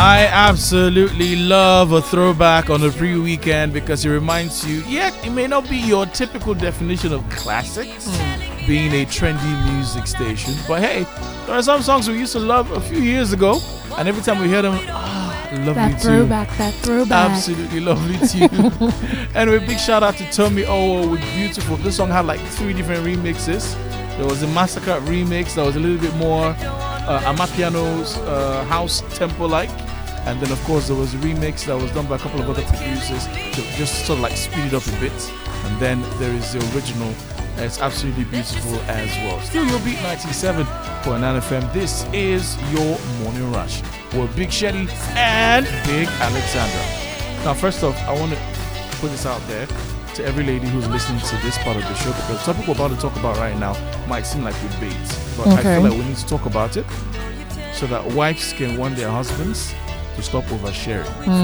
I absolutely love a throwback on a pre-weekend because it reminds you, it may not be your typical definition of classics, being a trendy music station, but hey, there are some songs we used to love a few years ago, and every time we hear them, lovely that tune. That throwback. Absolutely lovely tune. Anyway, big shout out to Tommy Owo with Beautiful. This song had like 3 different remixes. There was a Massacre remix that was a little bit more Amapiano's house tempo-like. And then, of course, there was a remix that was done by a couple of other producers to just sort of like speed it up a bit. And then there is the original. It's absolutely beautiful as well. Still your beat 97.9 FM. This is your Morning Rush with Big Shetty and Big Alexandra. Now, first off, I want to put this out there to every lady who's listening to this part of the show, because the topic we're about to talk about right now might seem like we bait, but I feel like we need to talk about it so that wives can warn their husbands to stop oversharing.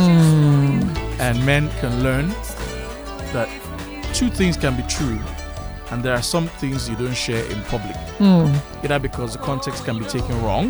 And men can learn that 2 things can be true, and there are some things you don't share in public. Either because the context can be taken wrong,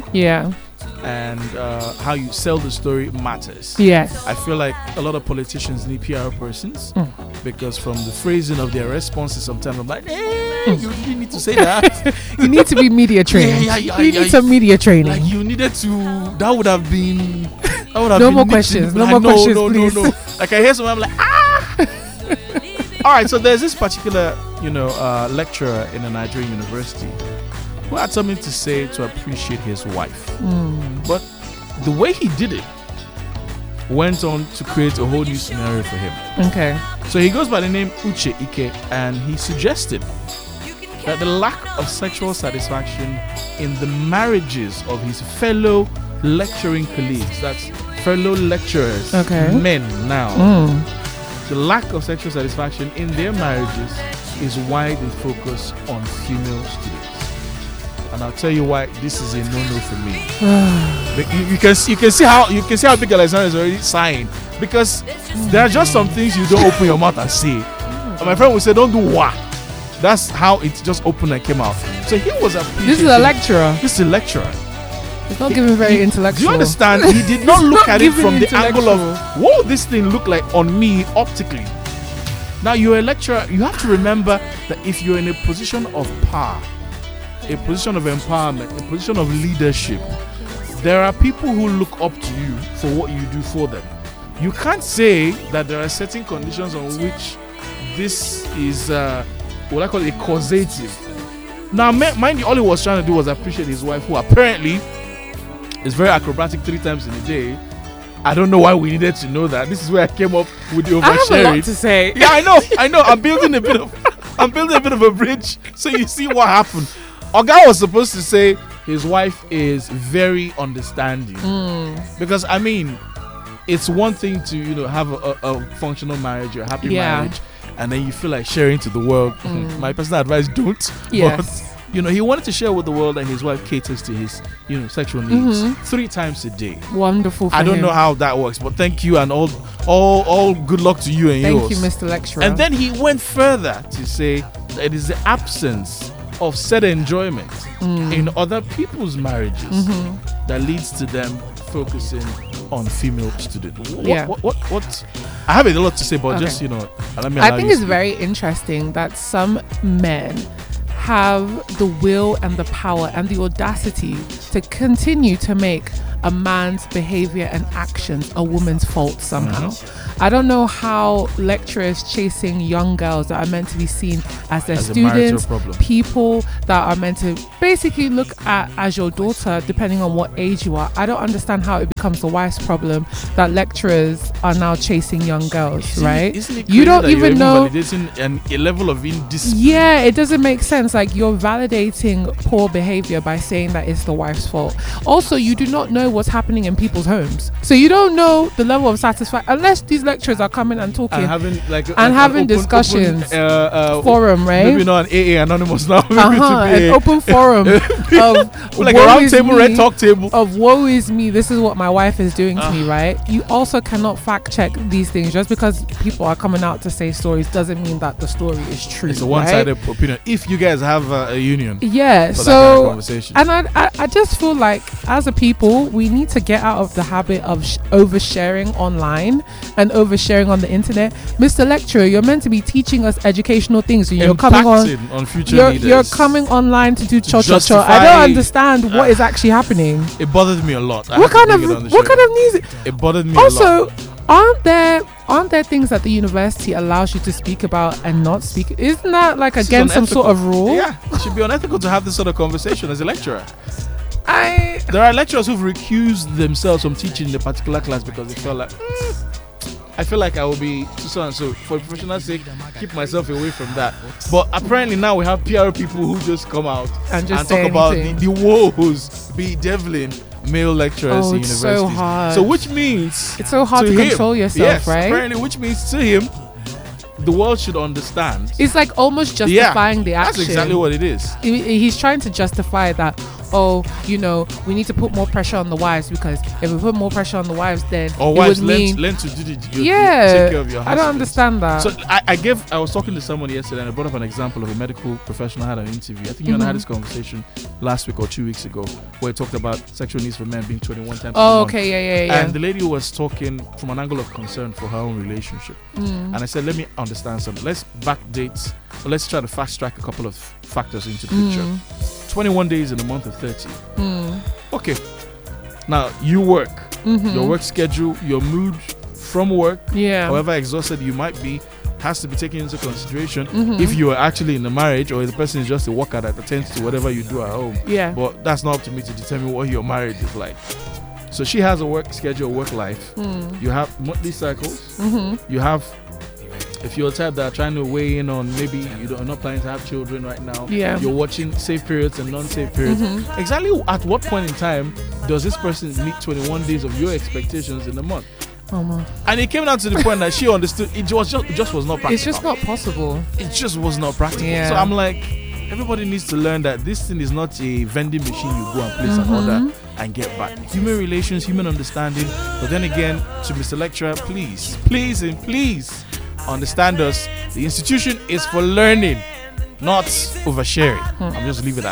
and how you sell the story matters. Yes. I feel like a lot of politicians need PR persons, because from the phrasing of their responses, sometimes I'm like, you really need to say that. You need to be media trained. You need some media training. Like you needed to. That would have been. No more questions. No more questions, please. No. Like I hear someone, I'm like, All right. So there's this particular, lecturer in a Nigerian university who had something to say to appreciate his wife, but the way he did it went on to create a whole new scenario for him. Okay. So he goes by the name Uche Ike, and he suggested that the lack of sexual satisfaction in the marriages of his fellow lecturing colleagues, that's fellow lecturers, men now, the lack of sexual satisfaction in their marriages is why they focus on female students. And I'll tell you why this is a no-no for me. You can see how Big Alexander is already sighing, because there are just some things you don't open your mouth and say. And my friend would say, "Don't do what." That's how it just opened and came out. So he was appreciating. This is a lecturer. This is a lecturer. It's not giving very intellectual. Do you understand? He did not look at it from the angle of what would this thing look like on me optically. Now you're a lecturer. You have to remember that if you're in a position of power, a position of empowerment, a position of leadership, there are people who look up to you for what you do for them. You can't say that there are certain conditions on which this is what I call a causative. Now, mind you, all he was trying to do was appreciate his wife, who apparently is very acrobatic 3 times in a day. I don't know why we needed to know that. This is where I came up with the oversharing. I have a lot to say. Yeah, I know. I'm building a bit of a bridge so you see what happened. Oga was supposed to say his wife is very understanding, because I mean, it's one thing to have a functional marriage, a happy marriage, and then you feel like sharing to the world. My personal advice: don't. Yes. But he wanted to share with the world that his wife caters to his sexual needs 3 times a day. Wonderful. For I don't him. know how that works, but thank you, and all good luck to you and yours. Thank you, Mr. Lecturer. And then he went further to say that it is the absence of said enjoyment in other people's marriages that leads to them focusing on female students. What? I have a lot to say, but just let me. I think it's very interesting that some men have the will and the power and the audacity to continue to make a man's behavior and actions a woman's fault somehow. I don't know how lecturers chasing young girls that are meant to be seen as their students, people that are meant to basically look at as your daughter, depending on what age you are. I don't understand how it becomes the wife's problem that lecturers are now chasing young girls, right? Isn't it you don't even know validating a level of indiscipline. Yeah, it doesn't make sense. Like, you're validating poor behavior by saying that it's the wife's fault. Also, you do not know what's happening in people's homes, so you don't know the level of satisfaction unless these lecturers are coming and talking and having discussions, forum, right? Maybe not an AA Anonymous now. An open forum of like a round table, red talk table of woe is me. This is what my wife is doing to me, right? You also cannot fact check these things. Just because people are coming out to say stories doesn't mean that the story is true. It's a one-sided opinion. If you guys have a union, yeah. for So that kind of conversation. and I just feel like as a people, we need to get out of the habit of oversharing online and oversharing on the internet. Mr. Lecturer, you're meant to be teaching us educational things, and you're coming on future leaders. You're coming online to do cha-cha-cha. I don't understand what is actually happening. It bothered me a lot. What kind of music? It bothered me also, a lot. Aren't there things that the university allows you to speak about and not speak? Isn't that like against some sort of rule? Yeah, it should be unethical to have this sort of conversation as a lecturer. There are lecturers who've recused themselves from teaching in a particular class because they felt like, I feel like I will be so and so. For professional sake, keep myself away from that. But apparently now we have PR people who just come out and talk about the woes bedeviling male lecturers in universities. So hard. So which means it's so hard to control yourself, right? Apparently, which means to him, the world should understand. It's like almost justifying the action. That's exactly what it is. He's trying to justify that. Oh, we need to put more pressure on the wives, because if we put more pressure on the wives, then or wives learn to do take care of your husband. I don't understand that. So I was talking to someone yesterday and I brought up an example of a medical professional. I had an interview. I think you and I had this conversation last week or 2 weeks ago, where he talked about sexual needs for men being 21 times. Oh, okay, yeah. And the lady was talking from an angle of concern for her own relationship. And I said, let me understand something. Let's backdate. So let's try to fast track a couple of factors into the picture. 21 days in a month of 30. Okay. Now, you work. Your work schedule, your mood from work, however exhausted you might be, has to be taken into consideration if you are actually in a marriage, or if the person is just a worker that attends to whatever you do at home. Yeah. But that's not up to me to determine what your marriage is like. So she has a work schedule, work life. You have monthly cycles. You have, if you're a type that are trying to weigh in on, maybe you're not planning to have children right now. Yeah. You're watching safe periods and non-safe periods. Exactly at what point in time does this person meet 21 days of your expectations in a month? And it came down to the point that she understood it just was not practical. It's just not possible. It just was not practical. Yeah. So I'm like, everybody needs to learn that this thing is not a vending machine you go and place an order and get back. Human relations, human understanding. But then again, to Mr. Lecturer, please understand us. The institution is for learning, not oversharing. I'm just leave it at